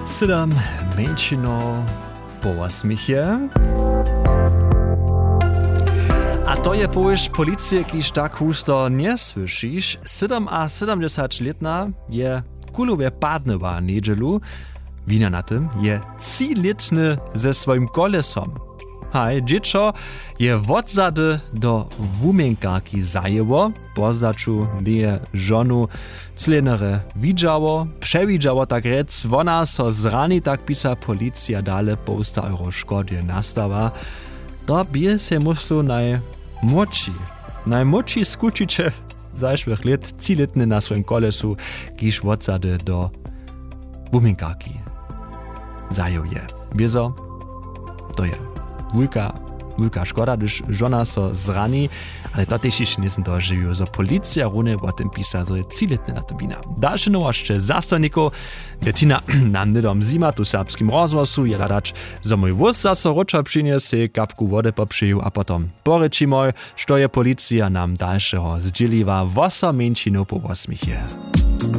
7 menšino po 8. A to je powiesz policije, kiż tak husto nie słyszysz. 77-letna je kulowe padnywa niedzielu. Wina na tym je 3-letny ze swoim kolesom. Haj, dziecko je wodzady do wumienkarki zajęło, poznaču nie żonu clenere widziało, przewidziało tak rec, ona so zrani, tak pisa policja dale po 100 euro szkodzie nastawa. To bie se muslu najmłodszy skuczyciel zeszłych lat, 3-letny na swoim kolesu, kiż wodzady do wumienkarki zajął je. Wieso, to je Wulka szkoda, gdyż żona so zrani, ale to też jeszcze nie są dożywił, że policja runie o tym pisa, że je 3-letny na tym wina. Dalsze nowości zastojników, Bettina nam nydom zima tu serbskim rozwosu, je ladać, że mój wóz zaso rocza przyniesie, kapku wody poprzyju, a potom poryczimoj, što je policja nam dalszego zdzieliła, wosa męczino po 8.